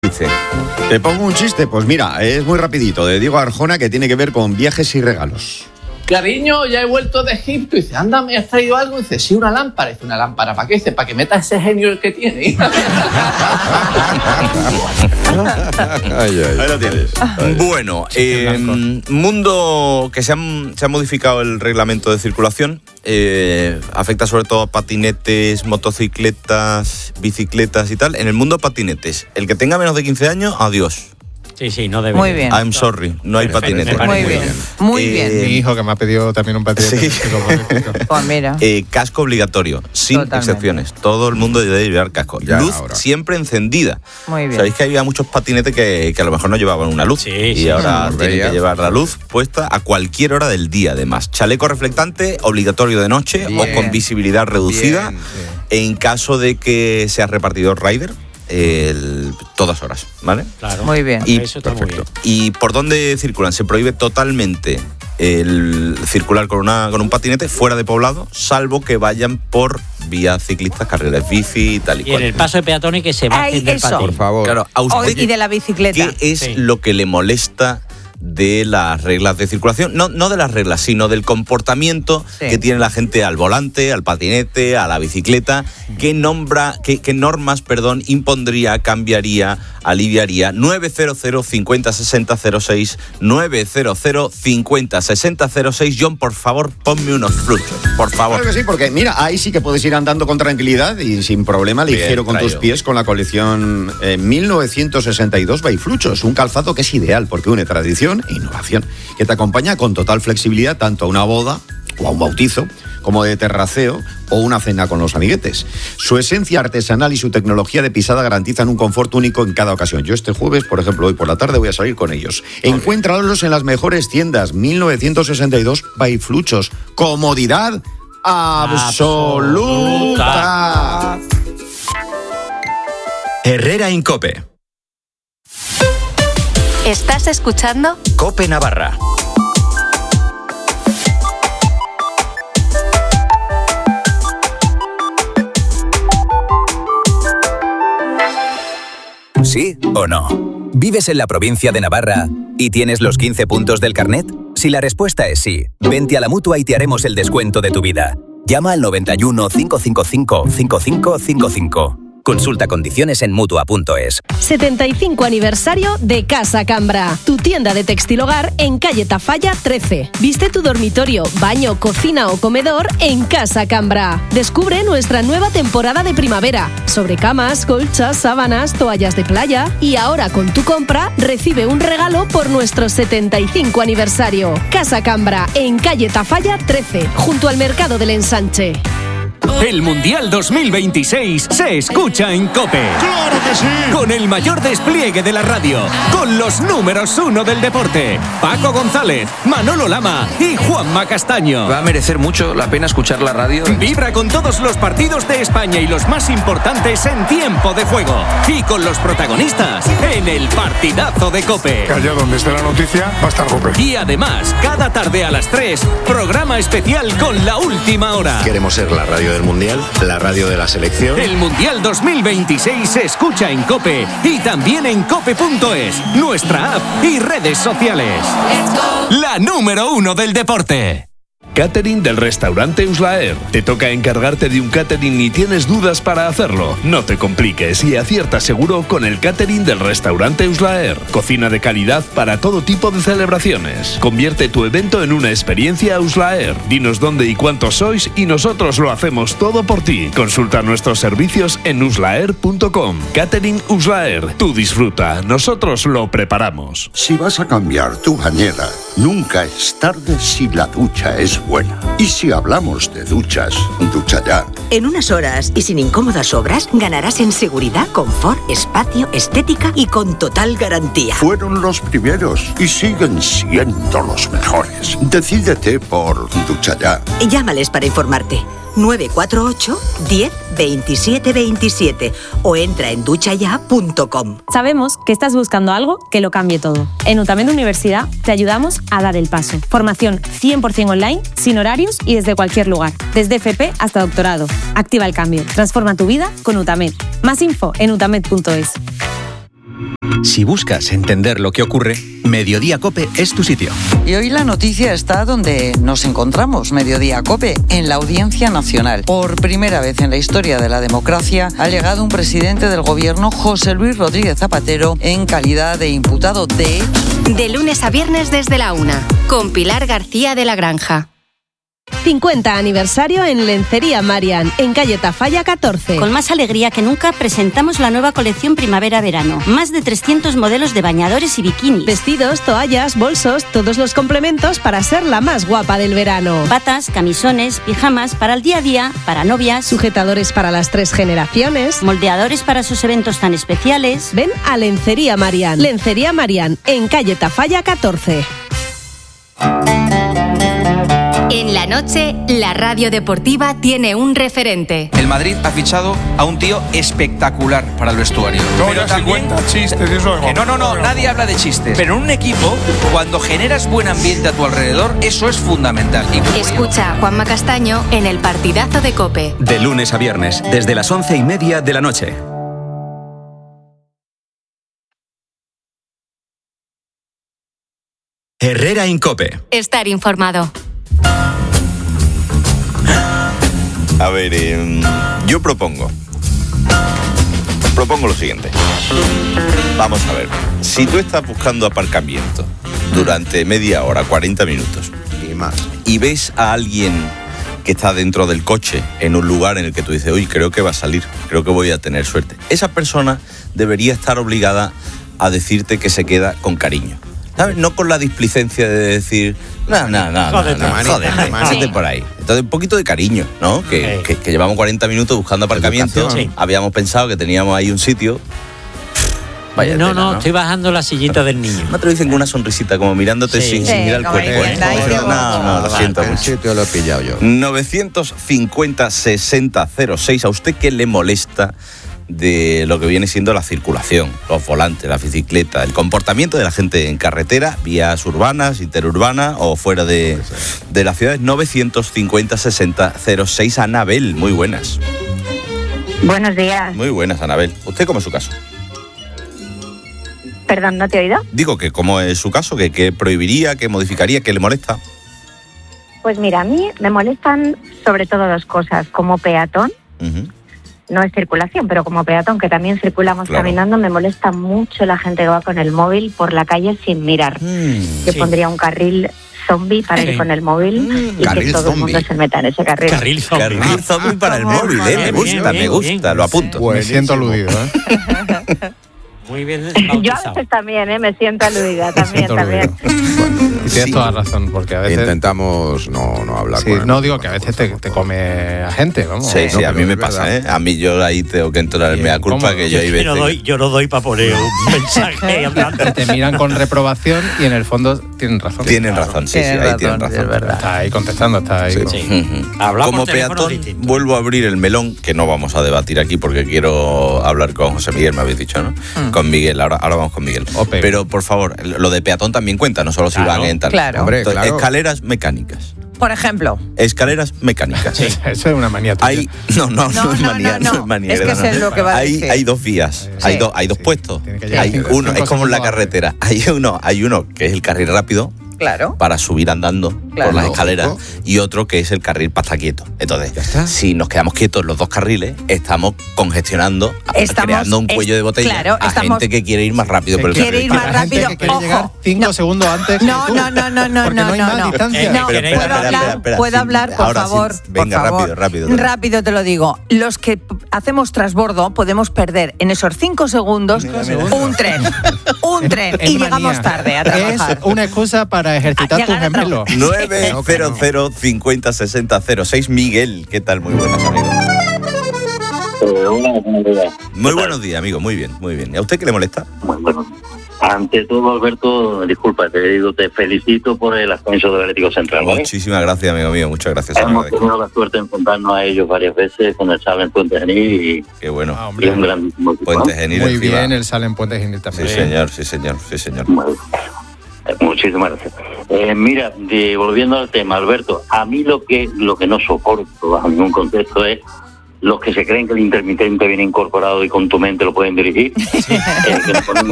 Dice. ¿Te pongo un chiste? Pues mira, es muy rapidito, de Diego Arjona, que tiene que ver con viajes y regalos. Cariño, ya he vuelto de Egipto. Y dice, anda, ¿me has traído algo? Y dice, sí, una lámpara. Dice, ¿una lámpara para qué? Dice, para que meta ese genio que tiene. Ahí lo tienes. Bueno, mundo que se ha modificado el reglamento de circulación. Afecta sobre todo a patinetes, motocicletas, bicicletas y tal. En el mundo patinetes, el que tenga menos de 15 años, adiós. Sí, no debe. Muy bien. I'm sorry, no hay patinete. Muy bien, muy bien. Mi hijo, que me ha pedido también un patinete. Sí. Pues mira. Casco obligatorio, sin Totalmente. excepciones. Todo el mundo debe llevar casco. Ya Luz ahora. siempre encendida. Muy bien. Sabéis que había muchos patinetes que a lo mejor no llevaban una luz. Sí, y sí, ahora sí. tienen que llevar la luz puesta a cualquier hora del día, además. Chaleco reflectante, obligatorio de noche Bien. o con visibilidad reducida. Bien, En caso de que sea repartidor rider, todas horas, ¿vale? Claro. Muy bien. Y, Eso está muy bien. ¿Y por dónde circulan? Se prohíbe totalmente el circular con un patinete fuera de poblado, salvo que vayan por vías ciclistas, carriles bici y tal y Y en cual. el paso de peatones que se bajen del eso. patín. Por favor. Claro, ¿a usted Y de la bicicleta. qué es Sí. lo que le molesta de las reglas de circulación? No de las reglas, sino del comportamiento Sí. que tiene la gente al volante, al patinete, a la bicicleta. ¿Qué normas impondría, cambiaría, aliviaría? 900 50 60 06, 900 50 60 06. John, por favor, ponme unos frutos, por favor. Claro que sí, porque mira, ahí sí que puedes ir andando con tranquilidad y sin problema, ligero con tus traído. pies, con la colección 1962 by Fluchos, un calzado que es ideal porque une tradición e innovación, que te acompaña con total flexibilidad tanto a una boda o a un bautizo, como de terraceo o una cena con los amiguetes. Su esencia artesanal y su tecnología de pisada garantizan un confort único en cada ocasión. Yo este jueves, por ejemplo, hoy por la tarde voy a salir con ellos. Encuéntralos en las mejores tiendas. 1962 by Fluchos. Comodidad absoluta. Herrera Incope. ¿Estás escuchando? Cope Navarra. ¿Sí o no? ¿Vives en la provincia de Navarra y tienes los 15 puntos del carnet? Si la respuesta es sí, vente a la Mutua y te haremos el descuento de tu vida. Llama al 91 555 5555. Consulta condiciones en Mutua.es. 75 aniversario de Casa Cambra, tu tienda de textil hogar en calle Tafalla 13. Viste tu dormitorio, baño, cocina o comedor en Casa Cambra. Descubre nuestra nueva temporada de primavera, sobre camas, colchas, sábanas, toallas de playa, y ahora con tu compra recibe un regalo por nuestro 75 aniversario. Casa Cambra en calle Tafalla 13, junto al Mercado del Ensanche. El Mundial 2026 se escucha en COPE. ¡Claro que sí! Con el mayor despliegue de la radio, con los números 1 del deporte, Paco González, Manolo Lama y Juanma Castaño. Va a merecer mucho la pena escuchar la radio. Vibra con todos los partidos de España y los más importantes en tiempo de juego. Y con los protagonistas en el partidazo de COPE. Que allá donde esté la noticia va a estar COPE. Y además, cada tarde a las 3, programa especial con La Última Hora. Queremos ser la radio del Mundial, la radio de la selección. El Mundial 2026 se escucha en COPE y también en cope.es, nuestra app y redes sociales. La número 1 del deporte. Catering del restaurante Uslaer. ¿Te toca encargarte de un catering y tienes dudas para hacerlo? No te compliques y acierta seguro con el catering del restaurante Uslaer. Cocina de calidad para todo tipo de celebraciones. Convierte tu evento en una experiencia Uslaer. Dinos dónde y cuántos sois y nosotros lo hacemos todo por ti. Consulta nuestros servicios en uslaer.com. Catering Uslaer. Tú disfruta, nosotros lo preparamos. Si vas a cambiar tu bañera, nunca es tarde si la ducha es buena. Y si hablamos de duchas, ducha ya. En unas horas y sin incómodas obras, ganarás en seguridad, confort, espacio, estética y con total garantía. Fueron los primeros y siguen siendo los mejores. Decídete por ducha ya. Llámales para informarte. 948 10 27 27 o entra en duchaya.com. Sabemos que estás buscando algo que lo cambie todo. En UTAMED Universidad te ayudamos a dar el paso. Formación 100% online, sin horarios y desde cualquier lugar. Desde FP hasta doctorado. Activa el cambio. Transforma tu vida con UTAMED. Más info en utamed.es. Si buscas entender lo que ocurre, Mediodía COPE es tu sitio. Y hoy la noticia está donde nos encontramos, Mediodía COPE, en la Audiencia Nacional. Por primera vez en la historia de la democracia ha llegado un presidente del gobierno, José Luis Rodríguez Zapatero, en calidad de imputado de... De lunes a viernes desde la 1, con Pilar García de la Granja. 50 aniversario en Lencería Marian, en calle Tafalla 14. Con más alegría que nunca presentamos la nueva colección primavera-verano. Más de 300 modelos de bañadores y bikinis. Vestidos, toallas, bolsos, todos los complementos para ser la más guapa del verano. Batas, camisones, pijamas para el día a día, para novias. Sujetadores para las 3 generaciones. Moldeadores para sus eventos tan especiales. Ven a Lencería Marian. Lencería Marian, en calle Tafalla 14. En la noche, la radio deportiva tiene un referente. El Madrid ha fichado a un tío espectacular para el vestuario. Pero también chistes, eso que no, nadie habla de chistes. Pero en un equipo, cuando generas buen ambiente a tu alrededor, eso es fundamental. Escucha a Juanma Castaño en el partidazo de COPE. De lunes a viernes, desde las 11:30 de la noche. Herrera en COPE. Estar informado. A ver, yo propongo lo siguiente. Vamos a ver. Si tú estás buscando aparcamiento durante media hora, 40 minutos y más, y ves a alguien que está dentro del coche en un lugar en el que tú dices, uy, creo que va a salir, creo que voy a tener suerte, esa persona debería estar obligada a decirte que se queda con cariño, ¿sabes? No con la displicencia de decir, no, jódete por ahí. Entonces, un poquito de cariño, ¿no? Que llevamos 40 minutos buscando aparcamiento. Sí. Habíamos pensado que teníamos ahí un sitio. Vaya tela, ¿no? Estoy bajando la sillita del niño. No te lo dicen con una sonrisita, como mirándote sin mirar el cuerpo. No, lo siento mucho. El sitio lo he pillado yo. 950-6006. ¿A usted qué le molesta de lo que viene siendo la circulación, los volantes, la bicicleta, el comportamiento de la gente en carretera, vías urbanas, interurbanas o fuera de las ciudades? 950-6006. Anabel, muy buenas. Buenos días. Muy buenas, Anabel. ¿Usted cómo es su caso? Perdón, ¿no te he oído? Digo que cómo es su caso, que prohibiría, que modificaría, que le molesta. Pues mira, a mí me molestan sobre todo dos cosas. Como peatón, no es circulación, pero como peatón, que también circulamos caminando, me molesta mucho la gente que va con el móvil por la calle sin mirar. Yo pondría un carril zombie para ir con el móvil y que todo el mundo se meta en ese carril. Carril zombie para el móvil, me gusta, lo apunto. Me siento aludido, Muy bien. Yo a veces también, me siento aludida, también. Y tienes toda razón, porque a veces... Intentamos no hablar con él. No, digo que a veces te come a gente, vamos. Sí, a mí me pasa, A mí yo ahí tengo que entrar en mea culpa, que yo hay veces... Yo no doy para poner un mensaje hablando. Te miran con reprobación y en el fondo tienen razón. Tienen razón, sí, ahí tienen razón. Es verdad. Está ahí contestando, está ahí. Como peatón, vuelvo a abrir el melón, que no vamos a debatir aquí porque quiero hablar con José Miguel, me habéis dicho, ¿no? Con Miguel, ahora vamos con Miguel. Pero, por favor, lo de peatón también cuenta, no solo si van en tal. Claro. Hombre, claro. Escaleras mecánicas. Por ejemplo. Escaleras mecánicas. Sí, eso es una manía tuya. No es manía. No es manía. Es que eso es lo que va a decir. Hay dos vías, hay dos puestos. Hay uno, es como en la carretera. Hay uno que es el carril rápido. Claro. Para subir andando por las escaleras, y otro que es el carril para estar quieto. Entonces, si nos quedamos quietos los dos carriles, estamos congestionando, creando un cuello de botella a gente que quiere ir más rápido por el carril. Quiere ir más rápido. Que quiere llegar 5 segundos antes. No. ¿Puedo hablar, por favor? Venga, por favor. rápido. Rápido te lo digo. Los que hacemos transbordo podemos perder en esos 5 segundos un tren. Y llegamos tarde a trabajar. Es una excusa para ejercitar tus gemelos. 900-50-60-06. Miguel, ¿qué tal? Muy buenas, amigo. Hola, buenos días. Muy buenos días, amigo. Muy bien. ¿Y a usted qué le molesta? Bueno, ante todo, Alberto, disculpa, te felicito por el ascenso del Atlético Central, ¿vale? Muchísimas gracias, amigo mío. Muchas gracias. Hemos tenido la suerte de enfrentarnos a ellos varias veces con el Sal en Puente Genil y... Qué bueno. Y un grandísimo equipo. Puente Genil. Muy bien, el Sal en Puente Genil también. Sí, señor. Bueno, muchísimas gracias. Mira, volviendo al tema, Alberto, a mí lo que no soporto bajo ningún contexto es los que se creen que el intermitente viene incorporado y con tu mente lo pueden dirigir. Que le ponen